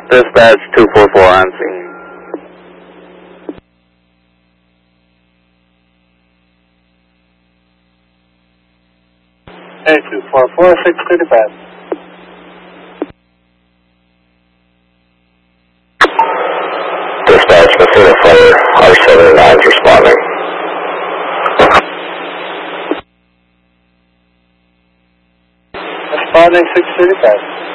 Dispatch 244 on scene. Hey, 244, 635. Dispatch, Messina Fire, R79 is responding. Responding 635.